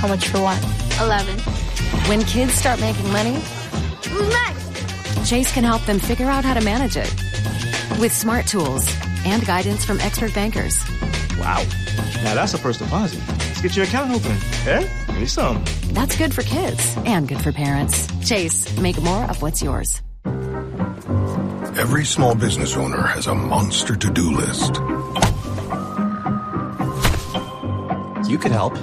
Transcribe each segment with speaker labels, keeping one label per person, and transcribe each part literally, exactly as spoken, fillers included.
Speaker 1: How much for what?
Speaker 2: eleven.
Speaker 3: When kids start making money,
Speaker 2: Nice.
Speaker 3: Chase can help them figure out how to manage it. With smart tools and guidance from expert bankers.
Speaker 4: Wow. Now that's a first deposit. Let's get your account open. Eh? Give me some.
Speaker 3: That's good for kids and good for parents. Chase, make more of what's yours.
Speaker 5: Every small business owner has a monster to-do list.
Speaker 6: You could help.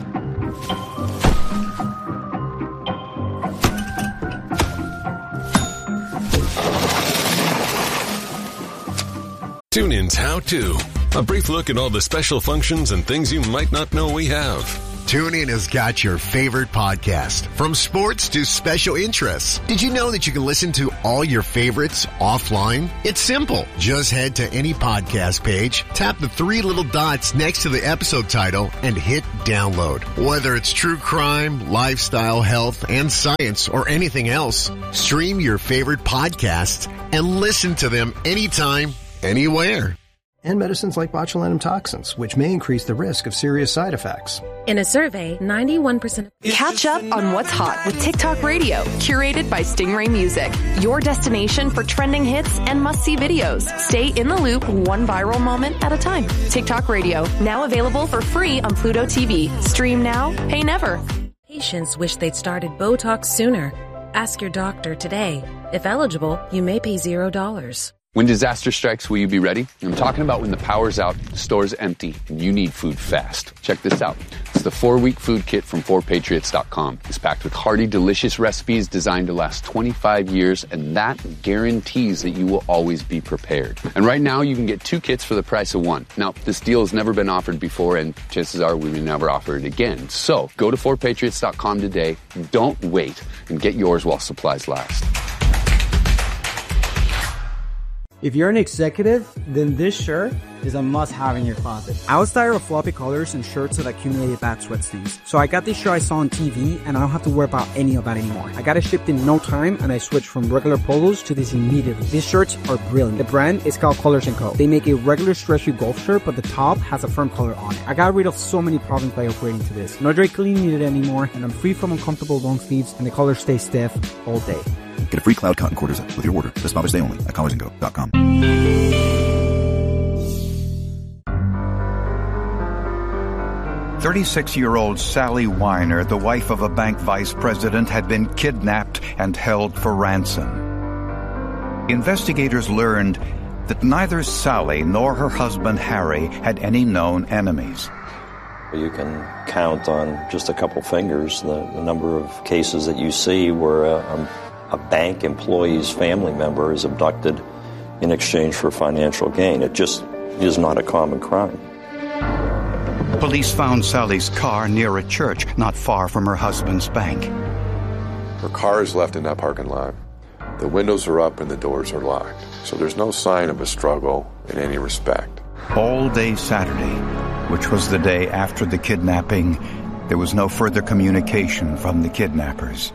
Speaker 7: TuneIn's How To. A brief look at all the special functions and things you might not know we have.
Speaker 8: TuneIn has got your favorite podcast, from sports to special interests. Did you know that you can listen to all your favorites offline? It's simple. Just head to any podcast page, tap the three little dots next to the episode title, and hit download. Whether it's true crime, lifestyle, health, and science, or anything else, stream your favorite podcasts and listen to them anytime, anywhere.
Speaker 9: And medicines like botulinum toxins, which may increase the risk of serious side effects.
Speaker 10: In a survey, ninety-one percent...
Speaker 11: Catch up on what's hot with TikTok Radio, curated by Stingray Music. Your destination for trending hits and must-see videos. Stay in the loop one viral moment at a time. TikTok Radio, now available for free on Pluto T V. Stream now, pay never.
Speaker 10: Patients wish they'd started Botox sooner. Ask your doctor today. If eligible, you may pay zero dollars.
Speaker 12: When disaster strikes, will you be ready? I'm talking about when the power's out, the store's empty, and you need food fast. Check this out. It's the four-week food kit from four patriots dot com. It's packed with hearty, delicious recipes designed to last twenty-five years, and that guarantees that you will always be prepared. And right now, you can get two kits for the price of one. Now, this deal has never been offered before, and chances are we will never offer it again. So, go to four patriots dot com today. Don't wait, and get yours while supplies last.
Speaker 13: If you're an executive, then this shirt is a must-have in your closet. I was tired of floppy colors and shirts that accumulated bad sweat stains. So I got this shirt I saw on T V, and I don't have to worry about any of that anymore. I got it shipped in no time, and I switched from regular polos to this immediately. These shirts are brilliant. The brand is called Colors and Co. They make a regular stretchy golf shirt, but the top has a firm color on it. I got rid of so many problems by upgrading to this. No dry cleaning needed anymore, and I'm free from uncomfortable long sleeves, and the colors stay stiff all day.
Speaker 14: Get a free Cloud Cotton Quarter Zip with your order this Father's Day only at colors and co dot com.
Speaker 15: thirty-six-year-old Sally Weiner, the wife of a bank vice president, had been kidnapped and held for ransom. Investigators learned that neither Sally nor her husband Harry had any known enemies.
Speaker 16: You can count on just a couple fingers the, the number of cases that you see where a, a, a bank employee's family member is abducted in exchange for financial gain. It just is not a common crime.
Speaker 15: Police found Sally's car near a church not far from her husband's bank.
Speaker 17: Her car is left in that parking lot. The windows are up and the doors are locked. So there's no sign of a struggle in any respect.
Speaker 15: All day Saturday, which was the day after the kidnapping, there was no further communication from the kidnappers.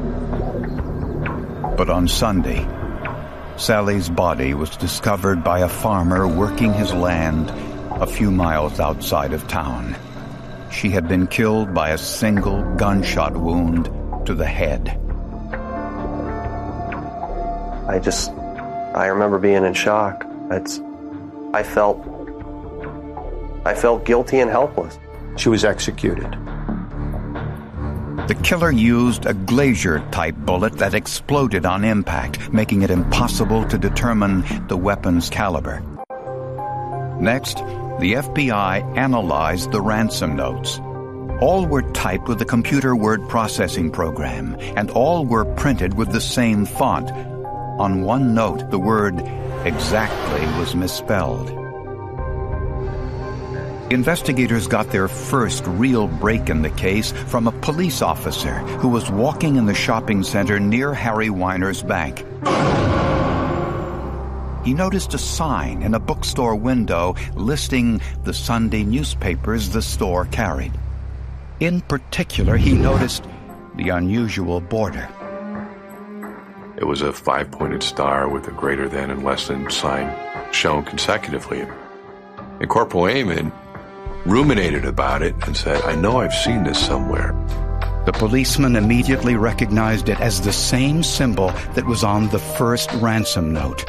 Speaker 15: But on Sunday, Sally's body was discovered by a farmer working his land a few miles outside of town. She had been killed by a single gunshot wound to the head.
Speaker 18: I just, I remember being in shock. It's, I felt, I felt guilty and helpless.
Speaker 19: She was executed.
Speaker 15: The killer used a Glazier-type bullet that exploded on impact, making it impossible to determine the weapon's caliber. Next, the F B I analyzed the ransom notes. All were typed with a computer word processing program, and all were printed with the same font. On one note, the word exactly was misspelled. Investigators got their first real break in the case from a police officer who was walking in the shopping center near Harry Weiner's bank. He noticed a sign in a bookstore window listing the Sunday newspapers the store carried. In particular, he noticed the unusual border.
Speaker 17: It was a five-pointed star with a greater than and less than sign shown consecutively. And Corporal Amon ruminated about it and said, I know I've seen this somewhere.
Speaker 15: The policeman immediately recognized it as the same symbol that was on the first ransom note.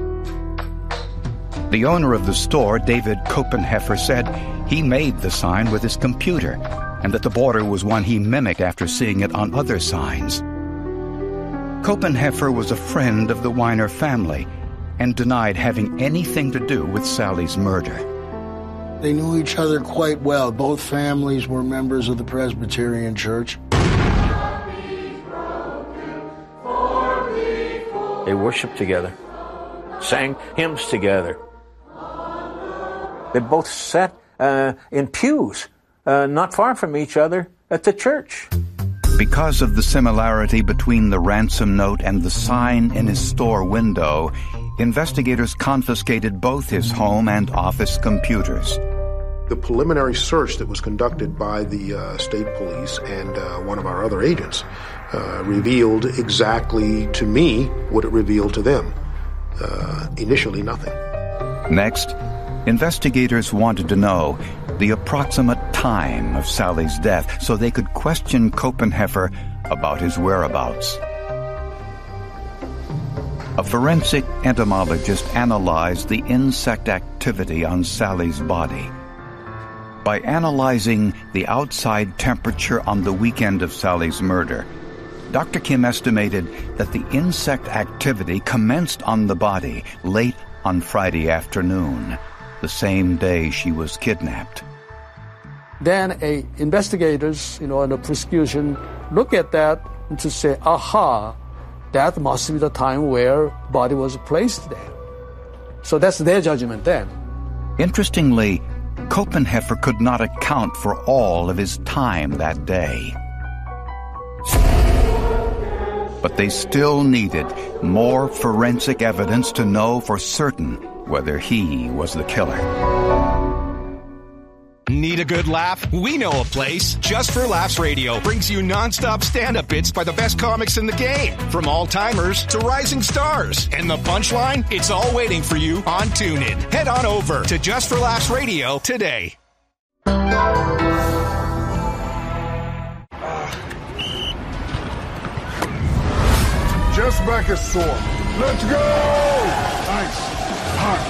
Speaker 15: The owner of the store, David Kopenheffer, said he made the sign with his computer and that the border was one he mimicked after seeing it on other signs. Kopenheffer was a friend of the Weiner family and denied having anything to do with Sally's murder.
Speaker 1: They knew each other quite well. Both families were members of the Presbyterian Church.
Speaker 19: They worshiped together, sang hymns together. They both sat uh, in pews uh, not far from each other at the church.
Speaker 15: Because of the similarity between the ransom note and the sign in his store window, investigators confiscated both his home and office computers.
Speaker 20: The preliminary search that was conducted by the uh, state police and uh, one of our other agents uh, revealed exactly to me what it revealed to them. Uh, initially, nothing.
Speaker 15: Next, investigators wanted to know the approximate time of Sally's death so they could question Kopenheffer about his whereabouts. A forensic entomologist analyzed the insect activity on Sally's body. By analyzing the outside temperature on the weekend of Sally's murder, Doctor Kim estimated that the insect activity commenced on the body late on Friday afternoon, the same day she was kidnapped.
Speaker 21: Then a investigators, you know, and the prosecution look at that and to say, aha, that must be the time where body was placed there. So that's their judgment then.
Speaker 15: Interestingly, Kopenheffer could not account for all of his time that day. But they still needed more forensic evidence to know for certain whether he was the killer.
Speaker 22: Need a good laugh? We know a place. Just for Laughs Radio brings you non-stop stand-up bits by the best comics in the game. From all-timers to rising stars. And the punchline? It's all waiting for you on TuneIn. Head on over to Just for Laughs Radio today.
Speaker 23: Just back is sore. Let's go! Nice. Hot.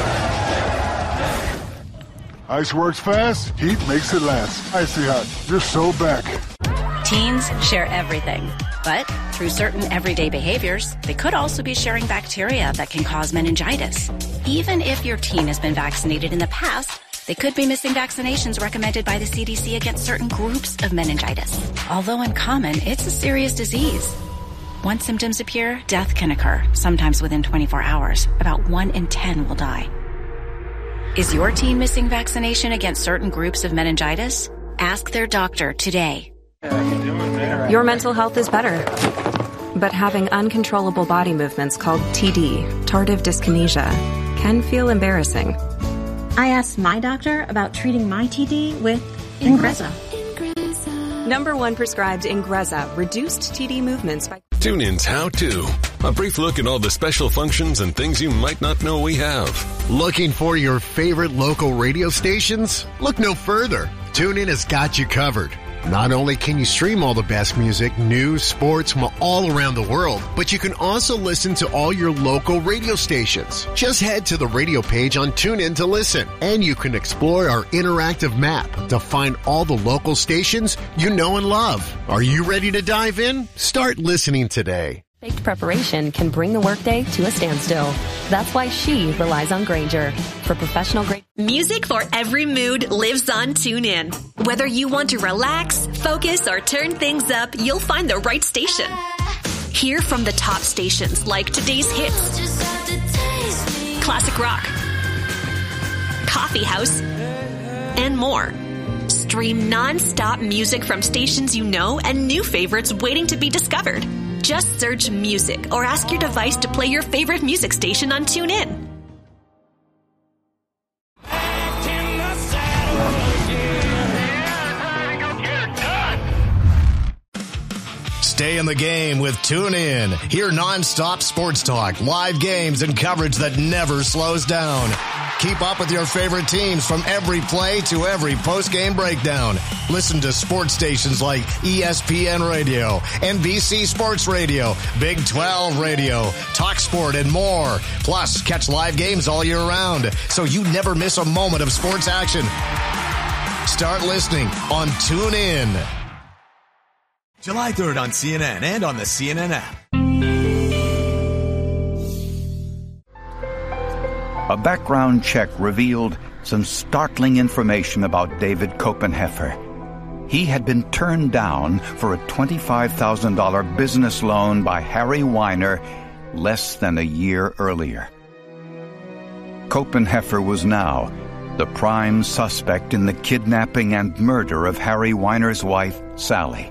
Speaker 23: Ice works fast, heat makes it last. Icy Hot, just so back.
Speaker 24: Teens share everything, but through certain everyday behaviors, they could also be sharing bacteria that can cause meningitis. Even if your teen has been vaccinated in the past, they could be missing vaccinations recommended by the C D C against certain groups of meningitis. Although uncommon, it's a serious disease. Once symptoms appear, death can occur, sometimes within twenty-four hours. About one in ten will die. Is your teen missing vaccination against certain groups of meningitis? Ask their doctor today.
Speaker 3: Your mental health is better. But having uncontrollable body movements called T D, tardive dyskinesia, can feel embarrassing.
Speaker 2: I asked my doctor about treating my T D with Ingrezza.
Speaker 3: Number one prescribed Ingrezza reduced T D movements by...
Speaker 7: TuneIn's How To. A brief look at all the special functions and things you might not know we have.
Speaker 8: Looking for your favorite local radio stations? Look no further. TuneIn has got you covered. Not only can you stream all the best music, news, sports from all around the world, but you can also listen to all your local radio stations. Just head to the radio page on TuneIn to listen, and you can explore our interactive map to find all the local stations you know and love. Are you ready to dive in? Start listening today.
Speaker 25: Baked preparation can bring the workday to a standstill. That's why she relies on Grainger for professional grade.
Speaker 26: Music for every mood lives on TuneIn. Whether you want to relax, focus, or turn things up, you'll find the right station. Hear from the top stations like today's hits, classic rock, coffee house, and more. Stream non-stop music from stations you know and new favorites waiting to be discovered. Just search music or ask your device to play your favorite music station on TuneIn.
Speaker 27: Stay in the game with TuneIn. Hear non-stop sports talk, live games, and coverage that never slows down. Keep up with your favorite teams from every play to every post-game breakdown. Listen to sports stations like E S P N Radio, N B C Sports Radio, Big twelve Radio, TalkSport, and more. Plus, catch live games all year round, so you never miss a moment of sports action. Start listening on TuneIn.
Speaker 4: July third on C N N and on the C N N app.
Speaker 15: A background check revealed some startling information about David Koppenheffer. He had been turned down for a twenty-five thousand dollars business loan by Harry Weiner less than a year earlier. Koppenheffer was now the prime suspect in the kidnapping and murder of Harry Weiner's wife, Sally.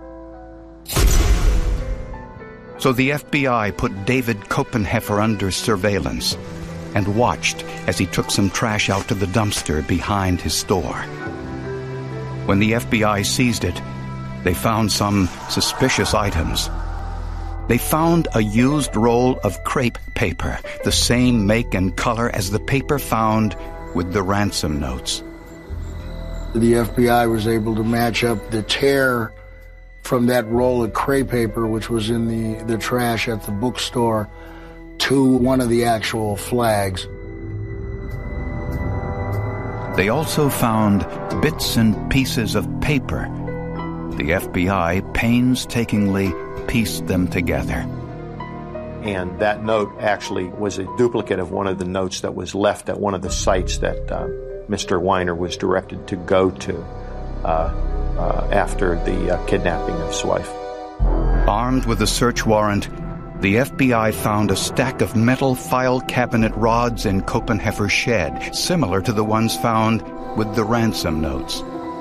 Speaker 15: So the F B I put David Koppenheffer under surveillance and watched as he took some trash out to the dumpster behind his store. When the F B I seized it, they found some suspicious items. They found a used roll of crepe paper, the same make and color as the paper found with the ransom notes.
Speaker 1: The F B I was able to match up the tear from that roll of crepe paper, which was in the, the trash at the bookstore, to one of the actual flags.
Speaker 15: They also found bits and pieces of paper. The F B I painstakingly pieced them together.
Speaker 5: And that note actually was a duplicate of one of the notes that was left at one of the sites that uh, Mister Weiner was directed to go to uh, uh, after the uh, kidnapping of his wife.
Speaker 15: Armed with a search warrant, the F B I found a stack of metal file cabinet rods in Koppenheffer's shed, similar to the ones found with the ransom notes.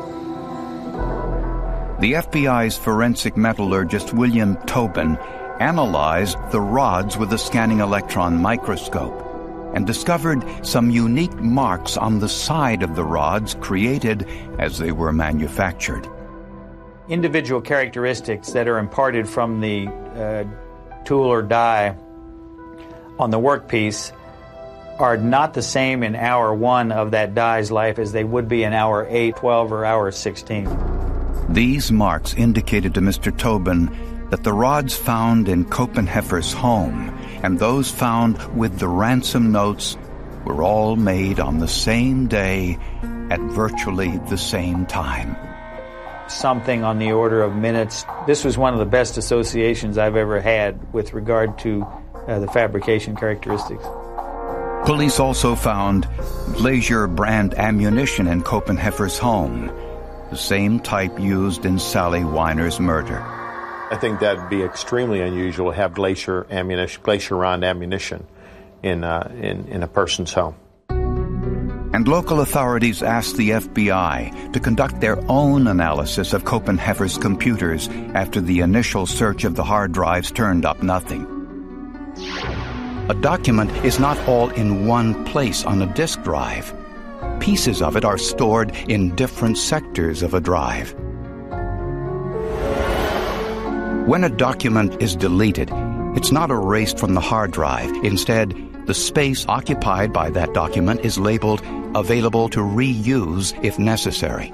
Speaker 15: The F B I's forensic metallurgist William Tobin analyzed the rods with a scanning electron microscope and discovered some unique marks on the side of the rods created as they were manufactured.
Speaker 6: Individual characteristics that are imparted from the uh, tool or die on the workpiece are not the same in hour one of that die's life as they would be in hour eight, twelve, or hour sixteen.
Speaker 15: These marks indicated to Mister Tobin that the rods found in Koppenheffer's home and those found with the ransom notes were all made on the same day at virtually the same time.
Speaker 6: Something on the order of minutes. This was one of the best associations I've ever had with regard to uh, the fabrication characteristics.
Speaker 15: Police also found Glacier brand ammunition in Koppenheffer's home, the same type used in Sally Weiner's murder.
Speaker 5: I think that would be extremely unusual to have Glacier ammunition, Glacier round ammunition in, uh, in, in a person's home.
Speaker 15: And local authorities asked the F B I to conduct their own analysis of Koppenheffer's computers after the initial search of the hard drives turned up nothing. A document is not all in one place on a disk drive. Pieces of it are stored in different sectors of a drive. When a document is deleted, it's not erased from the hard drive. Instead, the space occupied by that document is labeled available to reuse if necessary.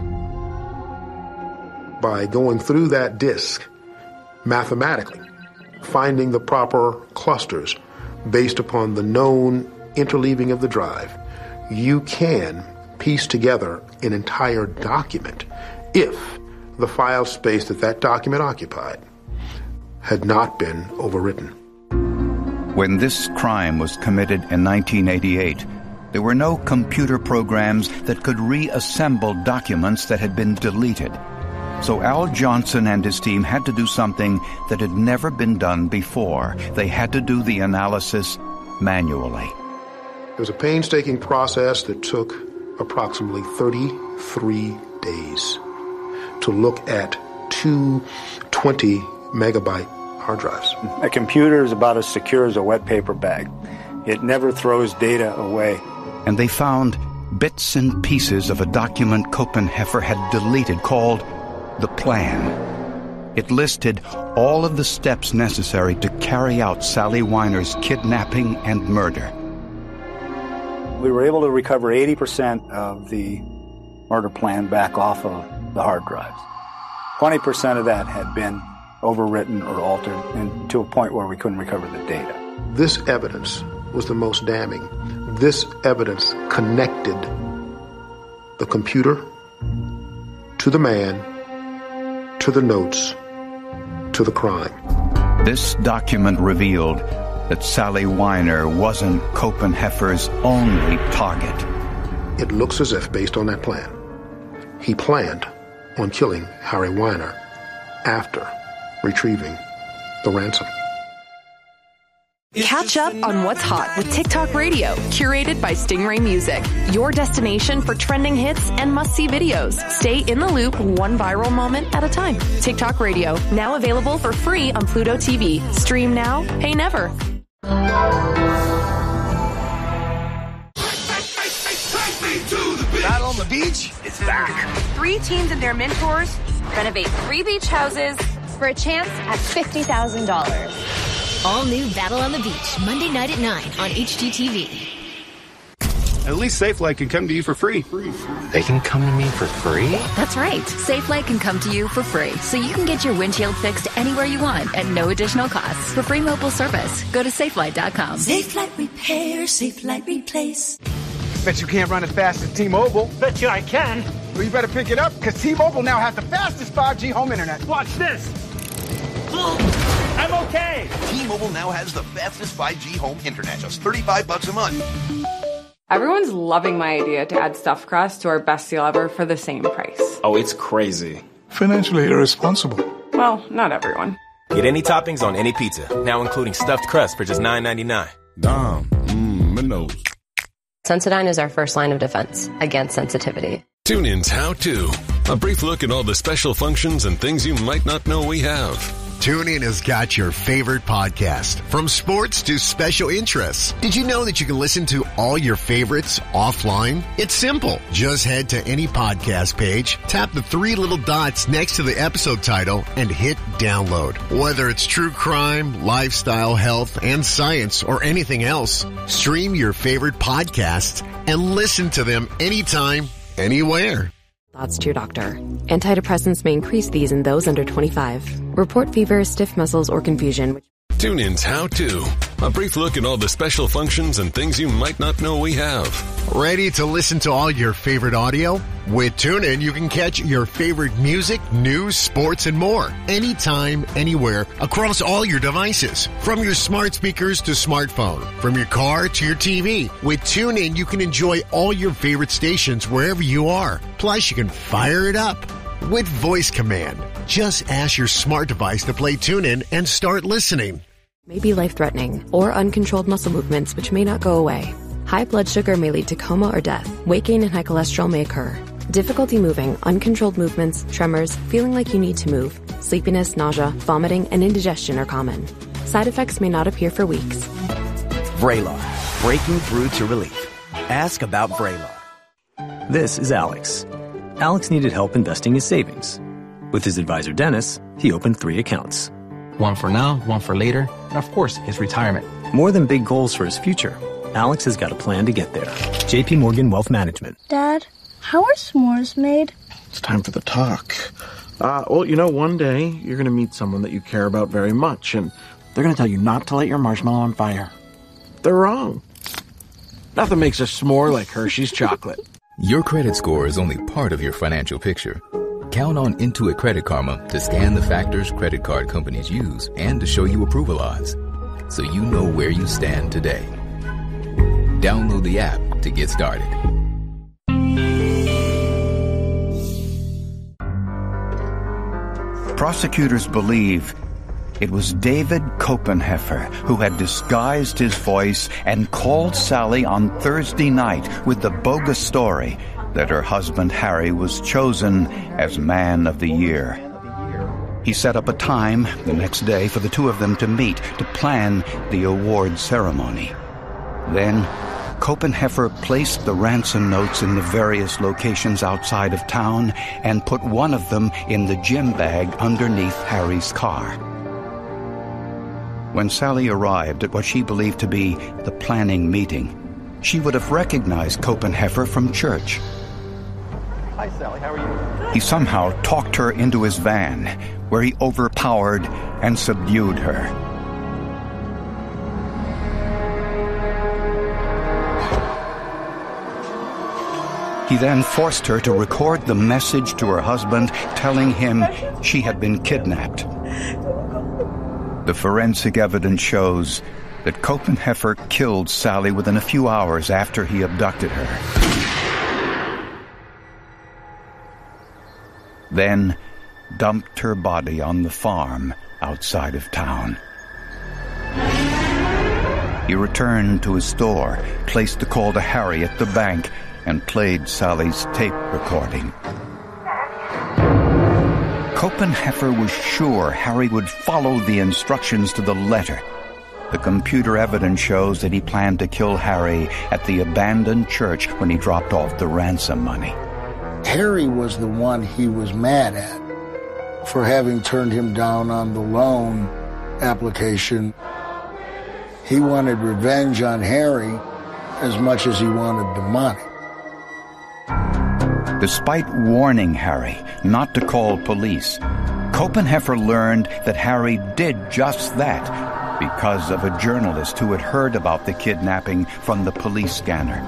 Speaker 20: By going through that disk, mathematically, finding the proper clusters based upon the known interleaving of the drive, you can piece together an entire document if the file space that that document occupied had not been overwritten.
Speaker 15: When this crime was committed in nineteen eighty-eight, there were no computer programs that could reassemble documents that had been deleted. So Al Johnson and his team had to do something that had never been done before. They had to do the analysis manually.
Speaker 20: It was a painstaking process that took approximately thirty-three days to look at two twenty megabyte hard drives.
Speaker 9: A computer is about as secure as a wet paper bag. It never throws data away.
Speaker 15: And they found bits and pieces of a document Koppenheffer had deleted called The Plan. It listed all of the steps necessary to carry out Sally Weiner's kidnapping and murder.
Speaker 9: We were able to recover eighty percent of the murder plan back off of the hard drives. twenty percent of that had been overwritten or altered, and to a point where we couldn't recover the data.
Speaker 20: This evidence was the most damning. This evidence connected the computer to the man, to the notes, to the crime.
Speaker 15: This document revealed that Sally Weiner wasn't Copenheffer's only target.
Speaker 20: It looks as if, based on that plan, he planned on killing Harry Weiner after retrieving the ransom.
Speaker 10: Catch up on what's hot with TikTok Radio, curated by Stingray Music. Your destination for trending hits and must-see videos. Stay in the loop one viral moment at a time. TikTok Radio, now available for free on Pluto T V. Stream now, pay never.
Speaker 11: Battle on the Beach is back.
Speaker 12: Three teams and their mentors renovate three beach houses
Speaker 13: for a chance at fifty thousand dollars.
Speaker 14: All new Battle on the Beach, Monday night at nine on H G T V.
Speaker 16: At least Safelite can come to you for free.
Speaker 18: They can come to me for free?
Speaker 14: That's right. Safelite can come to you for free, so you can get your windshield fixed anywhere you want at no additional cost. For free mobile service, go to safelite dot com.
Speaker 28: Safelite Repair, Safelite Replace.
Speaker 11: Bet you can't run as fast as T-Mobile.
Speaker 29: Bet you I can.
Speaker 11: Well, you better pick it up, because T-Mobile now has the fastest five G home internet.
Speaker 29: Watch this. I'm okay.
Speaker 30: T-Mobile now has the fastest five G home internet, just thirty-five bucks a month.
Speaker 31: Everyone's loving my idea to add stuffed crust to our best deal ever for the same price.
Speaker 32: Oh, it's crazy.
Speaker 23: Financially irresponsible.
Speaker 31: Well, not everyone.
Speaker 18: Get any toppings on any pizza, now including stuffed crust for just nine ninety-nine.
Speaker 23: Dom, mmm, Minnows.
Speaker 33: Sensodyne is our first line of defense against sensitivity.
Speaker 7: TuneIn's How To. A brief look at all the special functions and things you might not know we have.
Speaker 8: TuneIn has got your favorite podcast, from sports to special interests. Did you know that you can listen to all your favorites offline? It's simple. Just head to any podcast page, tap the three little dots next to the episode title, and hit download. Whether it's true crime, lifestyle, health, and science, or anything else, stream your favorite podcasts and listen to them anytime, anywhere.
Speaker 3: Thoughts to your doctor. Antidepressants may increase these in those under twenty-five. Report fever, stiff muscles, or confusion.
Speaker 7: TuneIn's How To. A brief look at all the special functions and things you might not know we have.
Speaker 8: Ready to listen to all your favorite audio? With TuneIn, you can catch your favorite music, news, sports, and more. Anytime, anywhere, across all your devices. From your smart speakers to smartphone. From your car to your T V. With TuneIn, you can enjoy all your favorite stations wherever you are. Plus, you can fire it up with voice command. Just ask your smart device to play TuneIn and start listening.
Speaker 3: May be life-threatening or uncontrolled muscle movements which may not go away. High blood sugar may lead to coma or death. Weight gain and high cholesterol may occur. Difficulty moving, uncontrolled movements, tremors, feeling like you need to move, sleepiness, nausea, vomiting, and indigestion are common. Side effects may not appear for weeks.
Speaker 34: Vraylar, breaking through to relief. Ask about Vraylar.
Speaker 35: This is Alex. Alex needed help investing his savings. With his advisor Dennis, he opened three accounts.
Speaker 36: One for now, one for later, and of course, his retirement.
Speaker 35: More than big goals for his future, Alex has got a plan to get there. J P Morgan Wealth Management.
Speaker 37: Dad, how are s'mores made?
Speaker 38: It's time for the talk. Uh, well, you know, one day you're going to meet someone that you care about very much, and they're going to tell you not to light your marshmallow on fire. They're wrong. Nothing makes a s'more like Hershey's chocolate.
Speaker 39: Your credit score is only part of your financial picture. Count on Intuit Credit Karma to scan the factors credit card companies use and to show you approval odds, so you know where you stand today. Download the app to get started.
Speaker 15: Prosecutors believe it was David Copenheffer who had disguised his voice and called Sally on Thursday night with the bogus story that her husband Harry was chosen as Man of the Year. He set up a time the next day for the two of them to meet to plan the award ceremony. Then, Copenheffer placed the ransom notes in the various locations outside of town and put one of them in the gym bag underneath Harry's car. When Sally arrived at what she believed to be the planning meeting, she would have recognized Copenheffer from church.
Speaker 1: Hi, Sally. How are you?
Speaker 15: He somehow talked her into his van, where he overpowered and subdued her. He then forced her to record the message to her husband telling him she had been kidnapped. The forensic evidence shows that Copenheffer killed Sally within a few hours after he abducted her. Then dumped her body on the farm outside of town. He returned to his store, placed the call to Harry at the bank, and played Sally's tape recording. Copenheffer was sure Harry would follow the instructions to the letter. The computer evidence shows that he planned to kill Harry at the abandoned church when he dropped off the ransom money.
Speaker 2: Harry was the one he was mad at for having turned him down on the loan application. He wanted revenge on Harry as much as he wanted the money.
Speaker 15: Despite warning Harry not to call police, Copenheffer learned that Harry did just that because of a journalist who had heard about the kidnapping from the police scanner.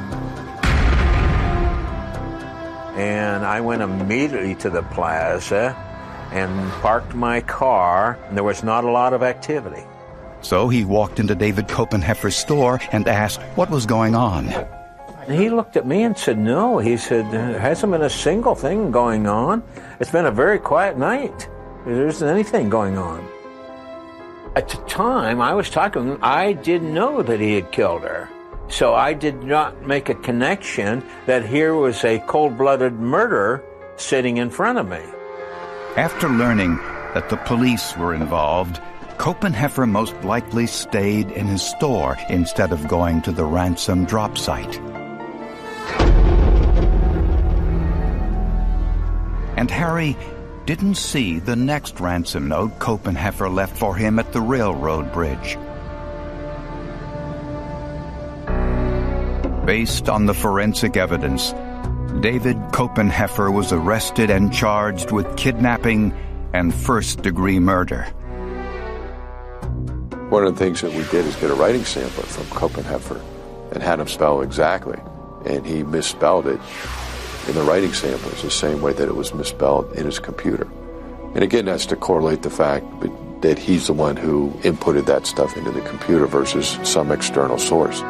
Speaker 4: And I went immediately to the plaza and parked my car, and there was not a lot of activity.
Speaker 15: So he walked into David Copenheffer's store and asked what was going on.
Speaker 4: He looked at me and said, no. He said, there hasn't been a single thing going on. It's been a very quiet night. There isn't anything going on. At the time I was talking to him, I didn't know that he had killed her. So I did not make a connection that here was a cold-blooded murder sitting in front of me.
Speaker 15: After learning that the police were involved, Copenheffer most likely stayed in his store instead of going to the ransom drop site. And Harry didn't see the next ransom note Copenheffer left for him at the railroad bridge. Based on the forensic evidence, David Copenheffer was arrested and charged with kidnapping and first-degree murder.
Speaker 4: One of the things that we did is get a writing sampler from Copenheffer and had him spell exactly. And he misspelled it in the writing samplers the same way that it was misspelled in his computer. And again, that's to correlate the fact that he's the one who inputted that stuff into the computer versus some external source.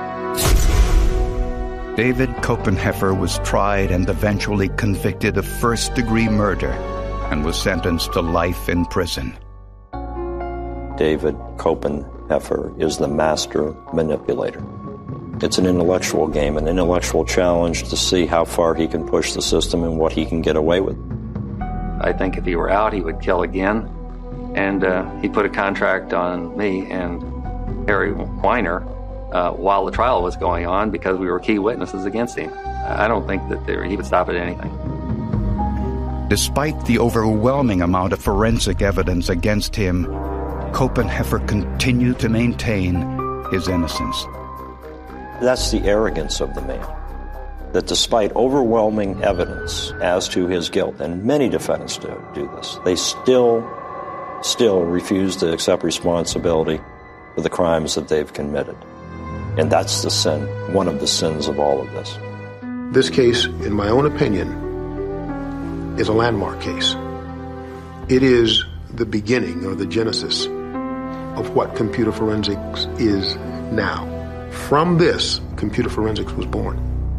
Speaker 15: David Copenheffer was tried and eventually convicted of first-degree murder and was sentenced to life in prison.
Speaker 5: David Copenheffer is the master manipulator. It's an intellectual game, an intellectual challenge to see how far he can push the system and what he can get away with.
Speaker 6: I think if he were out, he would kill again. And uh, he put a contract on me and Harry Weiner uh, while the trial was going on because we were key witnesses against him. I don't think that there, he would stop at anything.
Speaker 15: Despite the overwhelming amount of forensic evidence against him, Copenheffer continued to maintain his innocence.
Speaker 5: That's the arrogance of the man, that despite overwhelming evidence as to his guilt, and many defendants do, do this, they still, still refuse to accept responsibility for the crimes that they've committed. And that's the sin, one of the sins of all of this.
Speaker 9: This case, in my own opinion, is a landmark case. It is the beginning or the genesis of what computer forensics is now. From this, computer forensics was born.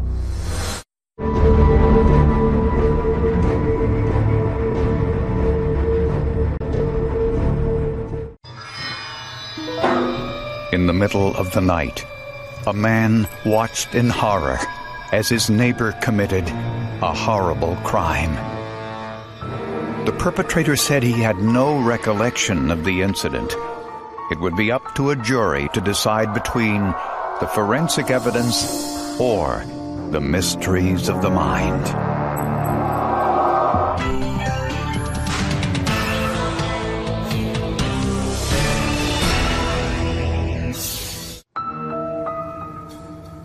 Speaker 15: In the middle of the night, a man watched in horror as his neighbor committed a horrible crime. The perpetrator said he had no recollection of the incident. It would be up to a jury to decide between the forensic evidence or the mysteries of the mind.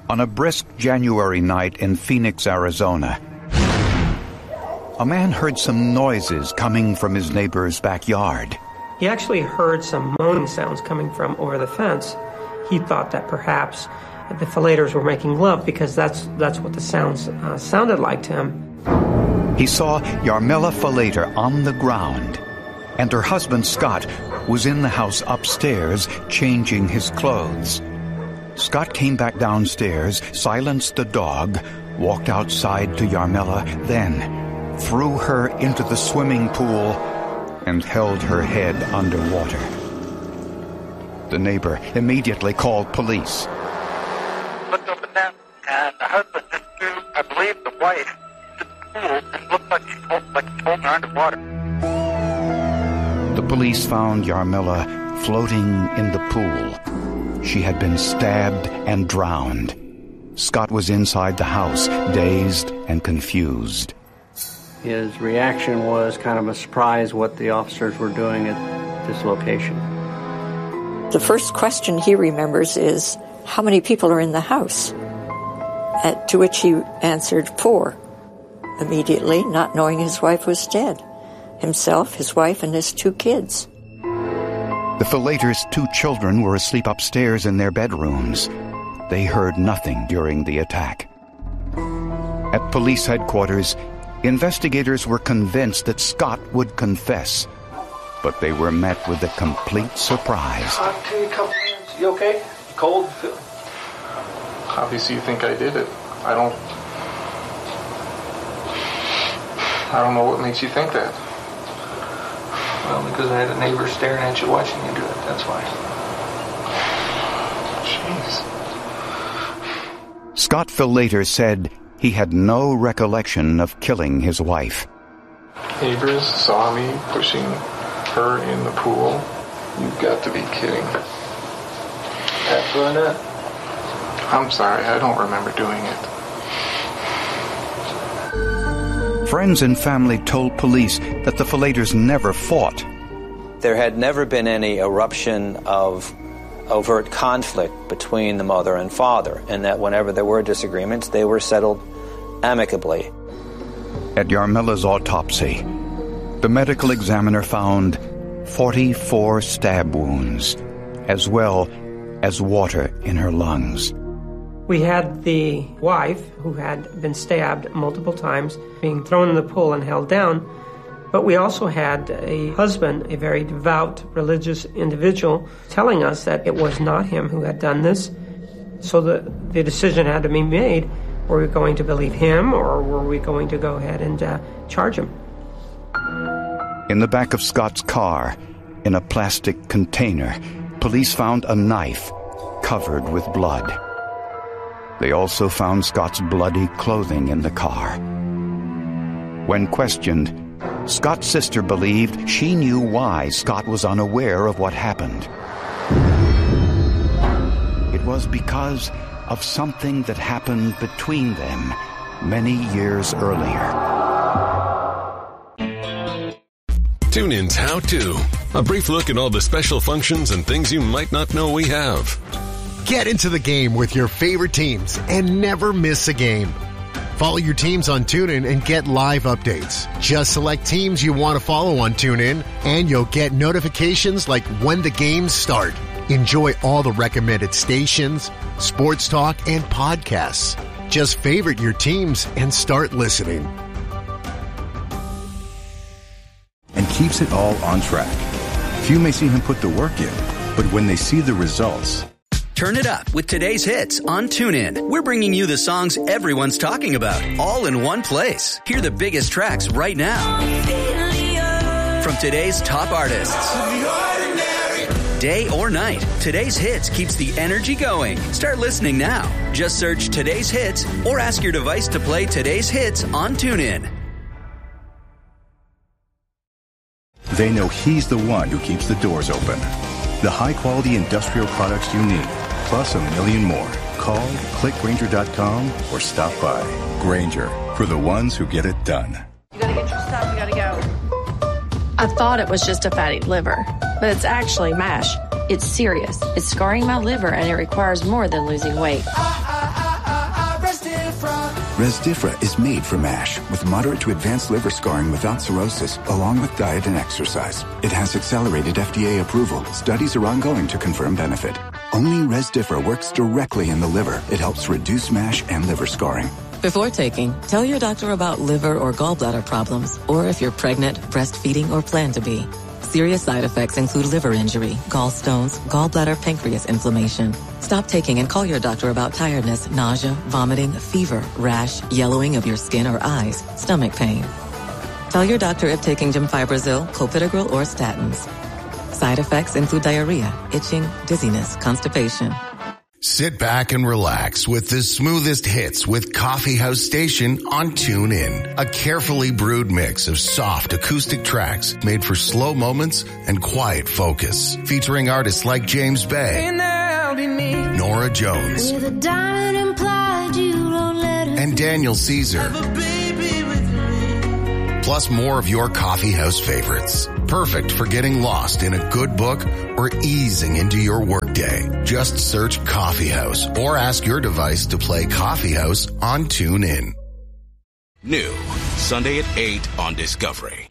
Speaker 15: On a brisk January night in Phoenix, Arizona, a man heard some noises coming from his neighbor's backyard.
Speaker 10: He actually heard some moaning sounds coming from over the fence. He thought that perhaps the Filators were making love because that's that's what the sounds uh, sounded like to him.
Speaker 15: He saw Yarmila Filator on the ground, and her husband Scott was in the house upstairs changing his clothes. Scott came back downstairs, silenced the dog, walked outside to Yarmila, then threw her into the swimming pool and held her head underwater. The neighbor immediately called police.
Speaker 11: Looked up and down, and the husband just threw, I believe, the wife to the pool and looked like she was like holding her underwater.
Speaker 15: The police found Yarmila floating in the pool. She had been stabbed and drowned. Scott was inside the house, dazed and confused.
Speaker 12: His reaction was kind of a surprise what the officers were doing at this location.
Speaker 13: The first question he remembers is, how many people are in the house? At, to which he answered, four. Immediately, not knowing his wife was dead. Himself, his wife, and his two kids.
Speaker 15: The Filators' two children were asleep upstairs in their bedrooms. They heard nothing during the attack. At police headquarters, investigators were convinced that Scott would confess, but they were met with a complete surprise.
Speaker 14: I'll take a couple minutes. You okay? Cold?
Speaker 16: Obviously you think I did it. I don't... I don't know what makes you think that.
Speaker 14: Well, because I had a neighbor staring at you watching you do it. That's why.
Speaker 16: Jeez.
Speaker 15: Scott Filator said he had no recollection of killing his wife.
Speaker 16: Neighbors saw me pushing her in the pool. You've got to be kidding.
Speaker 14: At Burnett?
Speaker 16: I'm sorry, I don't remember doing it.
Speaker 15: Friends and family told police that the Filators never fought.
Speaker 17: There had never been any eruption of overt conflict between the mother and father, and that whenever there were disagreements, they were settled amicably.
Speaker 15: At Yarmila's autopsy, the medical examiner found forty-four stab wounds, as well as water in her lungs.
Speaker 10: We had the wife, who had been stabbed multiple times, being thrown in the pool and held down. But we also had a husband, a very devout, religious individual, telling us that it was not him who had done this. So the, the decision had to be made. Were we going to believe him, or were we going to go ahead and uh, charge him?
Speaker 15: In the back of Scott's car, in a plastic container, police found a knife covered with blood. They also found Scott's bloody clothing in the car. When questioned, Scott's sister believed she knew why Scott was unaware of what happened. It was because of something that happened between them many years earlier.
Speaker 7: TuneIn's How To. A brief look at all the special functions and things you might not know we have.
Speaker 8: Get into the game with your favorite teams and never miss a game. Follow your teams on TuneIn and get live updates. Just select teams you want to follow on TuneIn, and you'll get notifications like when the games start. Enjoy all the recommended stations, sports talk, and podcasts. Just favorite your teams and start listening.
Speaker 19: And keeps it all on track. Few may see him put the work in, but when they see the results...
Speaker 20: Turn it up with today's hits on TuneIn. We're bringing you the songs everyone's talking about, all in one place. Hear the biggest tracks right now. From today's top artists. Day or night, today's hits keeps the energy going. Start listening now. Just search today's hits or ask your device to play today's hits on TuneIn.
Speaker 19: They know he's the one who keeps the doors open. The high-quality industrial products you need, plus a million more. Call, click Grainger dot com, or stop by. Grainger, for the ones who get it done.
Speaker 21: You gotta get your stuff, you gotta go. I thought it was just a fatty liver, but it's actually MASH. It's serious. It's scarring my liver, and it requires more than losing weight.
Speaker 3: Resdifra is made for MASH with moderate to advanced liver scarring without cirrhosis, along with diet and exercise. It has accelerated F D A approval. Studies are ongoing to confirm benefit. Only Resdifra works directly in the liver. It helps reduce MASH and liver scarring.
Speaker 18: Before taking, tell your doctor about liver or gallbladder problems, or if you're pregnant, breastfeeding, or plan to be. Serious side effects include liver injury, gallstones, gallbladder, pancreas inflammation. Stop taking and call your doctor about tiredness, nausea, vomiting, fever, rash, yellowing of your skin or eyes, stomach pain. Tell your doctor if taking Gemfibrozil, clopidogrel, or statins. Side effects include diarrhea, itching, dizziness, constipation.
Speaker 22: Sit back and relax with the smoothest hits with Coffee House Station on TuneIn. A carefully brewed mix of soft acoustic tracks made for slow moments and quiet focus. Featuring artists like James Bay, Nora Jones, and Daniel Caesar. Plus more of your coffee house favorites. Perfect for getting lost in a good book or easing into your workday. Just search Coffee House or ask your device to play Coffee House on TuneIn.
Speaker 23: New, Sunday at eight on Discovery.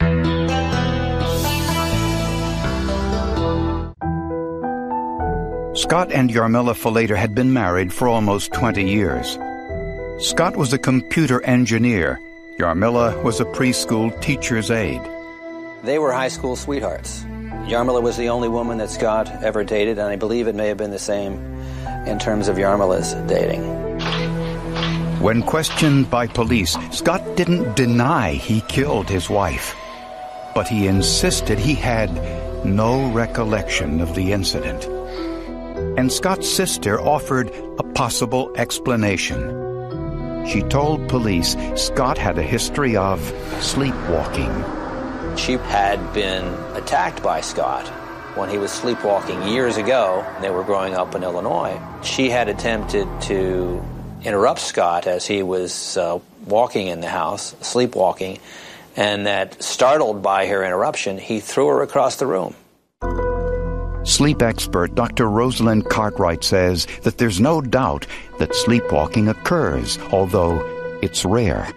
Speaker 15: Scott and Yarmila Falater had been married for almost twenty years. Scott was a computer engineer. Yarmila was a preschool teacher's aide.
Speaker 17: They were high school sweethearts. Yarmila was the only woman that Scott ever dated, and I believe it may have been the same in terms of Yarmila's dating.
Speaker 15: When questioned by police, Scott didn't deny he killed his wife, but he insisted he had no recollection of the incident. And Scott's sister offered a possible explanation. She told police Scott had a history of sleepwalking.
Speaker 17: She had been attacked by Scott when he was sleepwalking years ago. They were growing up in Illinois. She had attempted to interrupt Scott as he was uh, walking in the house, sleepwalking, and that, startled by her interruption, he threw her across the room.
Speaker 15: Sleep expert Doctor Rosalind Cartwright says that there's no doubt that sleepwalking occurs, although it's rare.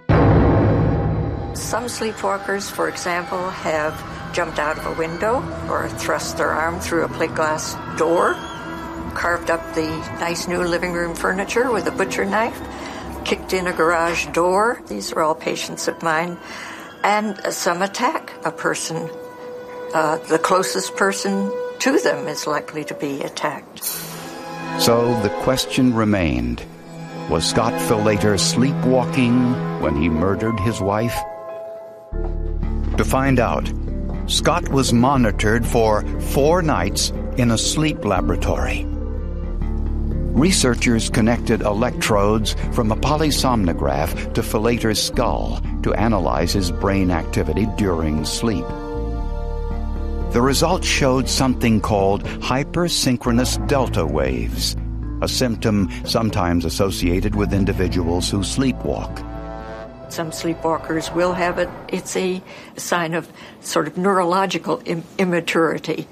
Speaker 13: Some sleepwalkers, for example, have jumped out of a window or thrust their arm through a plate glass door, carved up the nice new living room furniture with a butcher knife, kicked in a garage door. These are all patients of mine. And some attack a person. Uh, the closest person to them is likely to be attacked.
Speaker 15: So the question remained, was Scott Falater sleepwalking when he murdered his wife? To find out, Scott was monitored for four nights in a sleep laboratory. Researchers connected electrodes from a polysomnograph to Falater's skull to analyze his brain activity during sleep. The results showed something called hypersynchronous delta waves, a symptom sometimes associated with individuals who sleepwalk.
Speaker 13: Some sleepwalkers will have it. It's a sign of sort of neurological im- immaturity.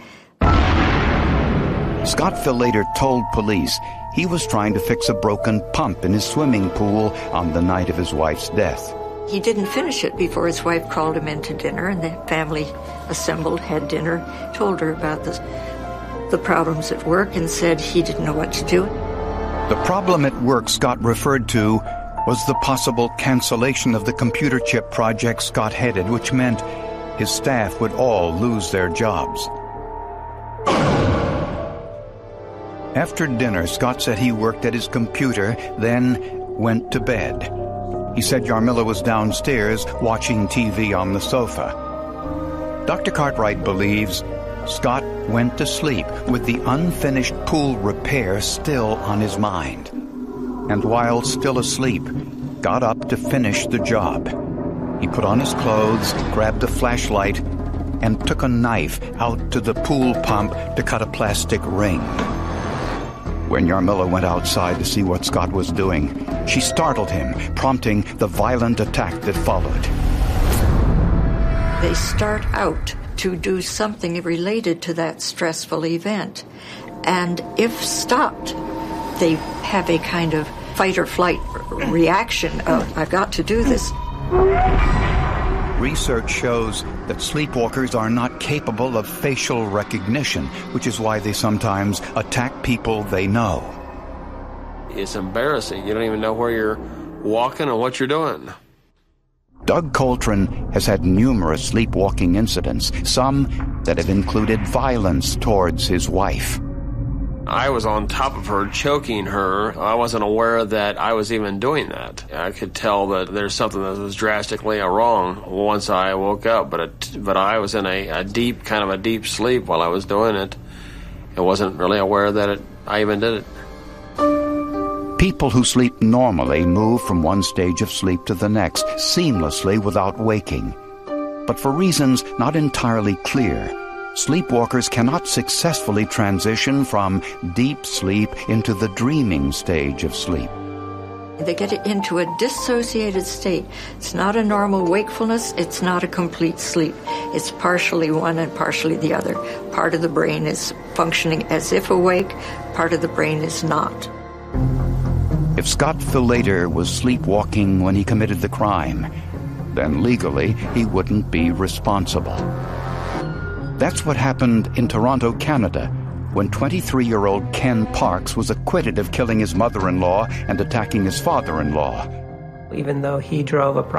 Speaker 15: Scott Falater told police he was trying to fix a broken pump in his swimming pool on the night of his wife's death.
Speaker 13: He didn't finish it before his wife called him in to dinner, and the family assembled, had dinner, told her about the, the problems at work, and said he didn't know what to do.
Speaker 15: The problem at work Scott referred to was the possible cancellation of the computer chip project Scott headed, which meant his staff would all lose their jobs. After dinner, Scott said he worked at his computer, then went to bed. He said Yarmila was downstairs watching T V on the sofa. Doctor Cartwright believes Scott went to sleep with the unfinished pool repair still on his mind. And while still asleep, got up to finish the job. He put on his clothes, grabbed a flashlight, and took a knife out to the pool pump to cut a plastic ring. When Yarmila went outside to see what Scott was doing, she startled him, prompting the violent attack that followed.
Speaker 13: They start out to do something related to that stressful event. And if stopped, they have a kind of fight or flight reaction of, I've got to do this.
Speaker 15: Research shows that sleepwalkers are not capable of facial recognition, which is why they sometimes attack people they know.
Speaker 1: It's embarrassing. You don't even know where you're walking or what you're doing.
Speaker 15: Doug Coltrane has had numerous sleepwalking incidents, some that have included violence towards his wife.
Speaker 1: I was on top of her, choking her. I wasn't aware that I was even doing that. I could tell that there's something that was drastically wrong once I woke up, but it, but I was in a, a deep, kind of a deep sleep while I was doing it. I wasn't really aware that it, I even did it.
Speaker 15: People who sleep normally move from one stage of sleep to the next, seamlessly without waking. But for reasons not entirely clear, sleepwalkers cannot successfully transition from deep sleep into the dreaming stage of sleep.
Speaker 13: They get into a dissociated state. It's not a normal wakefulness. It's not a complete sleep. It's partially one and partially the other. Part of the brain is functioning as if awake. Part of the brain is not.
Speaker 15: If Scott Filleder was sleepwalking when he committed the crime, then legally he wouldn't be responsible. That's what happened in Toronto, Canada, when twenty-three-year-old Ken Parks was acquitted of killing his mother-in-law and attacking his father-in-law.
Speaker 10: Even though he drove a